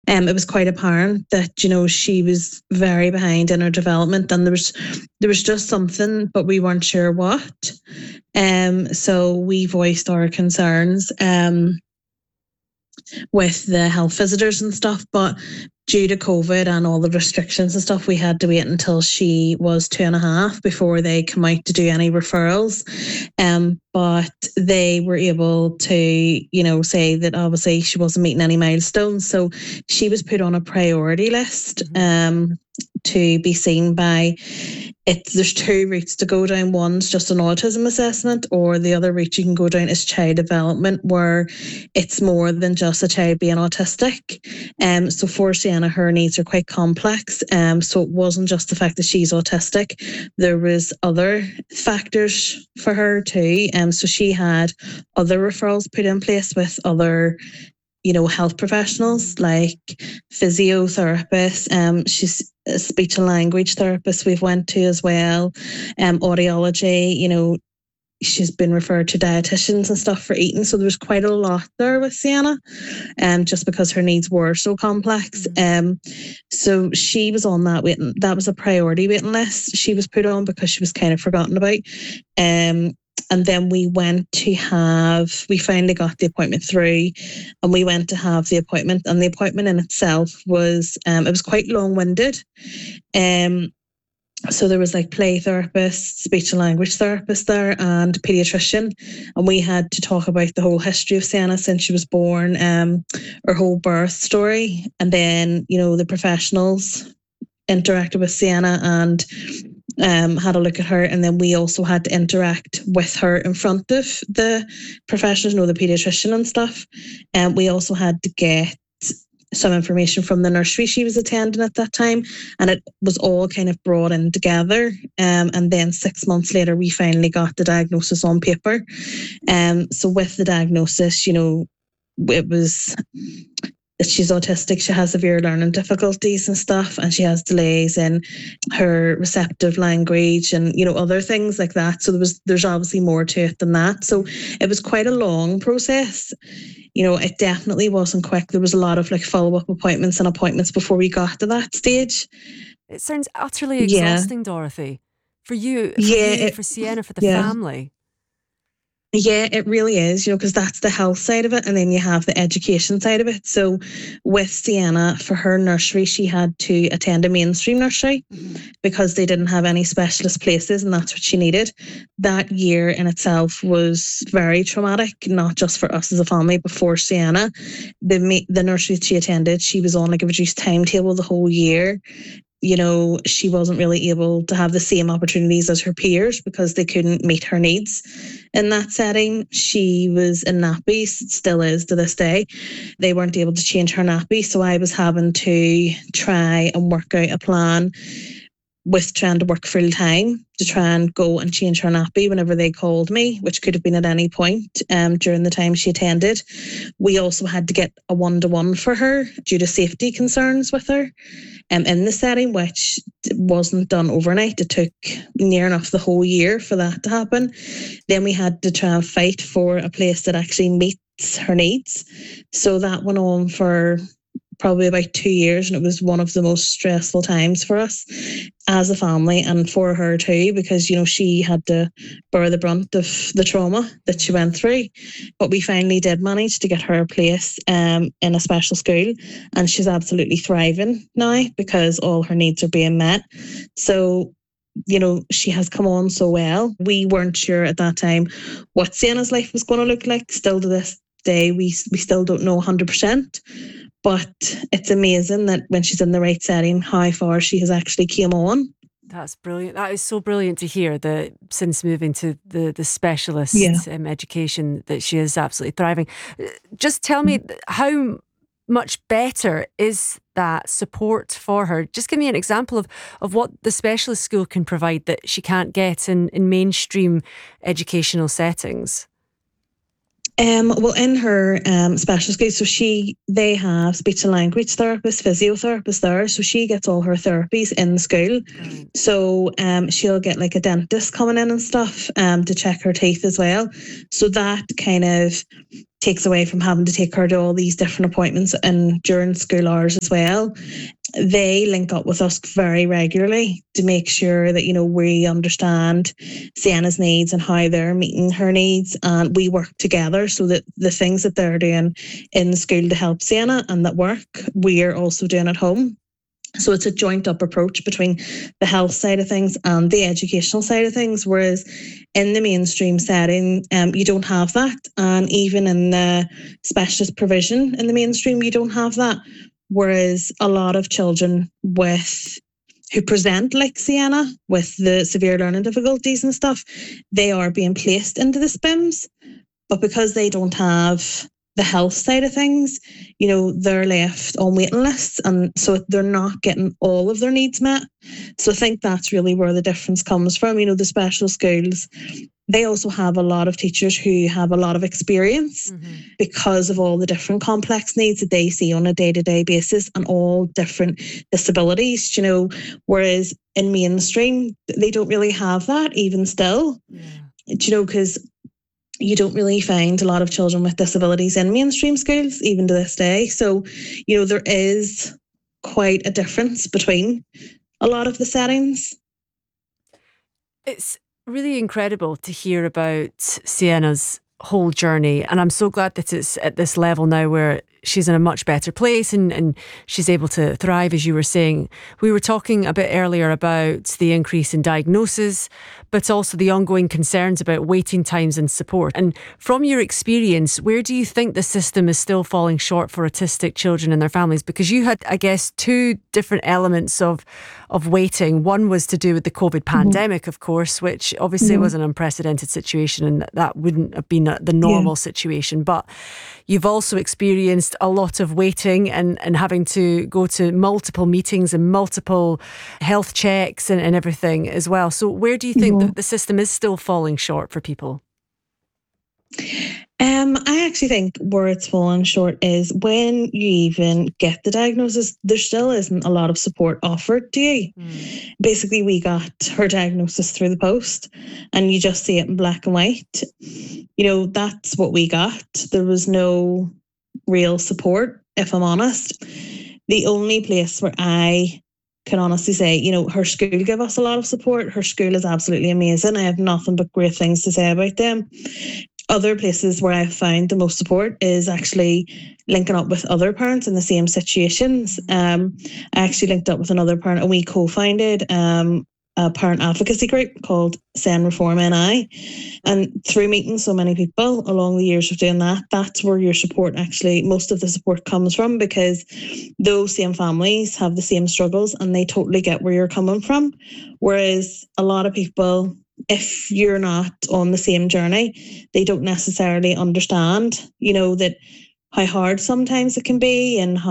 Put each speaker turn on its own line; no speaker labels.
it was quite apparent that, she was very behind in her development, and there was just something, but we weren't sure what. So we voiced our concerns with the health visitors and stuff, but due to COVID and all the restrictions and stuff, we had to wait until she was 2.5 before they come out to do any referrals. But they were able to, say that obviously she wasn't meeting any milestones. So she was put on a priority list to be seen by there's two routes to go down. One's just an autism assessment, or the other route you can go down is child development, where it's more than just a child being autistic. So for Sienna, her needs are quite complex. So it wasn't just the fact that she's autistic. There was other factors for her too. So she had other referrals put in place with other health professionals like physiotherapists. She's a speech and language therapist we've went to as well. Audiology, she's been referred to dietitians and stuff for eating. So there was quite a lot there with Sienna, just because her needs were so complex. So she was on that waiting. That was a priority waiting list she was put on because she was kind of forgotten about. And then we finally got the appointment through, and we went to have the appointment. And the appointment in itself was, it was quite long-winded. So there was like play therapist, speech and language therapist there, and paediatrician. And we had to talk about the whole history of Sienna since she was born, her whole birth story. And then, the professionals interacted with Sienna and had a look at her, and then we also had to interact with her in front of the professionals, the paediatrician and stuff. And we also had to get some information from the nursery she was attending at that time, and it was all kind of brought in together. And then 6 months later, we finally got the diagnosis on paper. So with the diagnosis, it was that she's autistic. She has severe learning difficulties and stuff, and she has delays in her receptive language and, other things like that. So there's obviously more to it than that. So it was quite a long process. It definitely wasn't quick. There was a lot of follow-up appointments and appointments before we got to that stage.
It sounds utterly exhausting, Dorothy. For you, for Sienna, for the family.
Yeah, it really is, because that's the health side of it, and then you have the education side of it. So with Sienna, for her nursery, she had to attend a mainstream nursery because they didn't have any specialist places, and that's what she needed. That year in itself was very traumatic, not just for us as a family, but for Sienna. The nursery she attended, she was on a reduced timetable the whole year. She wasn't really able to have the same opportunities as her peers because they couldn't meet her needs in that setting. She was in nappies, still is to this day. They weren't able to change her nappy, so I was having to try and work out a plan with trying to work full time to try and go and change her nappy whenever they called me, which could have been at any point during the time she attended. We also had to get a 1-to-1 for her due to safety concerns with her in the setting, which wasn't done overnight. It took near enough the whole year for that to happen. Then we had to try and fight for a place that actually meets her needs. So that went on for probably about 2 years, and it was one of the most stressful times for us as a family and for her too, because she had to bear the brunt of the trauma that she went through. But we finally did manage to get her a place in a special school, and she's absolutely thriving now because all her needs are being met. So she has come on so well. We weren't sure at that time what Sienna's life was going to look like. Still to this day, we still don't know 100%. But it's amazing that when she's in the right setting, how far she has actually came on.
That's brilliant. That is so brilliant to hear that since moving to the specialist education that she is absolutely thriving. Just tell me, how much better is that support for her? Just give me an example of what the specialist school can provide that she can't get in mainstream educational settings.
Well, in her special school, so they have speech and language therapists, physiotherapists there, so she gets all her therapies in school. So she'll get a dentist coming in and stuff to check her teeth as well. So that kind of takes away from having to take her to all these different appointments and during school hours as well. They link up with us very regularly to make sure that, we understand Sienna's needs and how they're meeting her needs. And we work together so that the things that they're doing in the school to help Sienna and that work, we're also doing at home. So it's a joint up approach between the health side of things and the educational side of things, whereas in the mainstream setting, you don't have that. And even in the specialist provision in the mainstream, you don't have that. Whereas a lot of children who present like Sienna with the severe learning difficulties and stuff, they are being placed into the SPIMS. But because they don't have the health side of things, they're left on waiting lists, and so they're not getting all of their needs met. So I think that's really where the difference comes from. The special schools, they also have a lot of teachers who have a lot of experience because of all the different complex needs that they see on a day-to-day basis and all different disabilities, whereas in mainstream, they don't really have that even still, because you don't really find a lot of children with disabilities in mainstream schools, even to this day. So, there is quite a difference between a lot of the settings.
It's really incredible to hear about Sienna's whole journey. And I'm so glad that it's at this level now where she's in a much better place and she's able to thrive, as you were saying. We were talking a bit earlier about the increase in diagnosis, but also the ongoing concerns about waiting times and support. And from your experience, where do you think the system is still falling short for autistic children and their families? Because you had, I guess, two different elements of waiting. One was to do with the COVID pandemic, of course, which obviously was an unprecedented situation and that wouldn't have been the normal situation. But you've also experienced a lot of waiting and having to go to multiple meetings and multiple health checks and everything as well. So where do you think that the system is still falling short for people?
I actually think where it's fallen short is when you even get the diagnosis, there still isn't a lot of support offered to you. Basically, we got her diagnosis through the post and you just see it in black and white. That's what we got. There was no real support, if I'm honest. The only place where I can honestly say, her school give us a lot of support. Her school is absolutely amazing. I have nothing but great things to say about them. Other places where I've found the most support is actually linking up with other parents in the same situations. I actually linked up with another parent and we co-founded a parent advocacy group called Send Reform NI. And through meeting so many people along the years of doing that, that's where your support actually, most of the support comes from, because those same families have the same struggles and they totally get where you're coming from. Whereas a lot of people, if you're not on the same journey, they don't necessarily understand, that how hard sometimes it can be and how